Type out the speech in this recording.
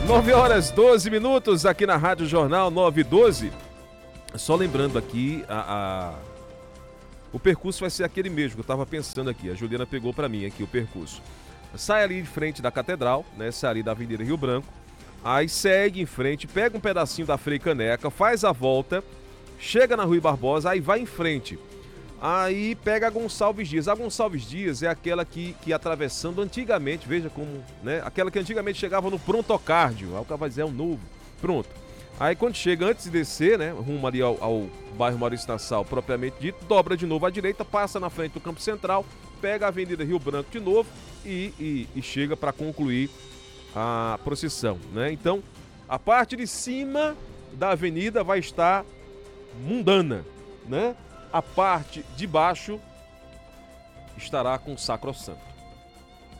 9h12 aqui na Rádio Jornal 9h12. Só lembrando aqui, o percurso vai ser aquele mesmo que eu estava pensando aqui. A Juliana pegou para mim aqui o percurso. Sai ali de frente da Catedral, né? Sai ali da Avenida Rio Branco. Aí segue em frente, pega um pedacinho da Frei Caneca, faz a volta, chega na Rui Barbosa, aí vai em frente. Aí pega a Gonçalves Dias. A Gonçalves Dias é aquela que atravessando antigamente, veja como, né? Aquela que antigamente chegava no Prontocárdio. Aí o cara vai dizer, é um novo. Pronto. Aí quando chega, antes de descer, né? Rumo ali ao bairro Maurício Nassau, propriamente dito, dobra de novo à direita, passa na frente do Campo Central, pega a Avenida Rio Branco de novo e chega para concluir a procissão, né? Então, a parte de cima da avenida vai estar mundana, né? A parte de baixo estará com o sacrossanto.